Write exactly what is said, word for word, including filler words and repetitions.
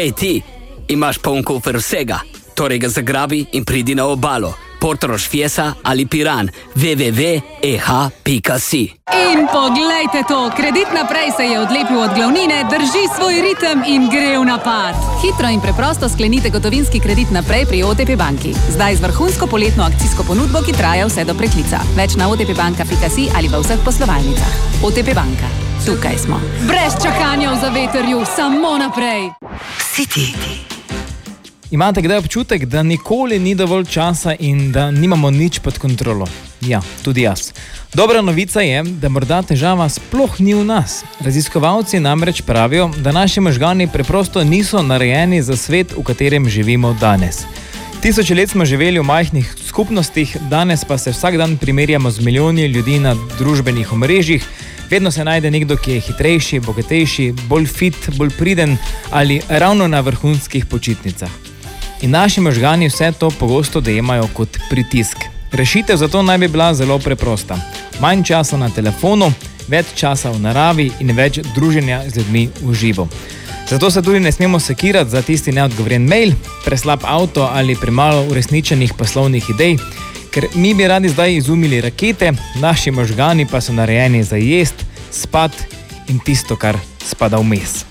Hej ti, imaš poln kufer vsega, torej ga zagrabi in pridi na obalo. Portorož Fiesa ali Piran, w w w pika e h pika si. In poglejte to, Kredit naprej se je odlepil od glavnine, drži svoj ritem in gre v napad. Hitro in preprosto sklenite gotovinski kredit naprej pri O T P banki. Zdaj z vrhunsko poletno akcijsko ponudbo, ki traja vse do preklica. Več na o t p banka pika si ali v vseh poslovalnicah. O T P banka. Tukaj smo. Brez čakanja v zavetrju, samo naprej. City. Imate kdaj občutek, da nikoli ni dovolj časa in da nimamo nič pod kontrolo? Ja, tudi jaz. Dobra novica je, da morda težava sploh ni v nas. Raziskovalci namreč pravijo, da naši možgani preprosto niso narejeni za svet, v katerem živimo danes. Tisoče let smo živeli v majhnih skupnostih, danes pa se vsak dan primerjamo z milijoni ljudi na družbenih omrežjih. Vedno se najde nekdo, ki je hitrejši, bogatejši, bolj fit, bolj priden ali ravno na vrhunskih počitnicah. In naši možgani vse to pogosto dojemajo kot pritisk. Rešitev za to naj bi bila zelo preprosta. Manj časa na telefonu, več časa v naravi in več druženja z ljudmi v živo. Zato se tudi ne smemo sekirati za tisti neodgovoren mail, preslab avto ali premalo uresničenih poslovnih idej, ker mi bi radi zdaj izumili rakete, naši možgani pa so narejeni za jest, spat in tisto, kar spada vmes.